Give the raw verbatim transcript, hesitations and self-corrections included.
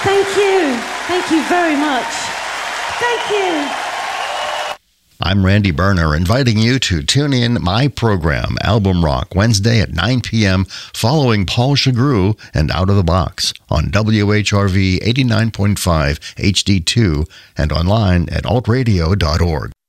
Thank you. Thank you very much. Thank you. I'm Randy Berner, inviting you to tune in my program, Album Rock, Wednesday at nine p.m., following Paul Chagru and Out of the Box on W H R V eighty-nine point five H D two and online at alt radio dot org.